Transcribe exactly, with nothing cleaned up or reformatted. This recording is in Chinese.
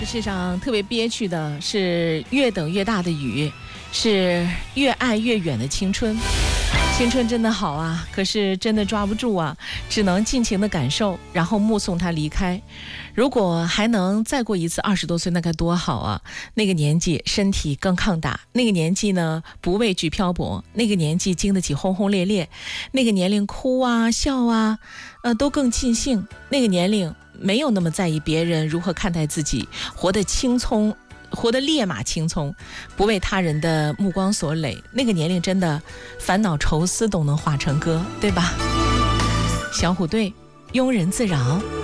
这世上特别憋屈的是越等越大的雨，是越爱越远的青春。青春真的好啊，可是真的抓不住啊，只能尽情的感受，然后目送它离开。如果还能再过一次二十多岁，那该多好啊！那个年纪身体更抗打，那个年纪呢不畏惧漂泊，那个年纪经得起轰轰烈烈，那个年龄哭啊笑啊，呃都更尽兴。那个年龄没有那么在意别人如何看待自己，活得青葱。活得烈马青葱，不为他人的目光所累。那个年龄真的烦恼愁思都能化成歌，对吧？小虎队，庸人自扰。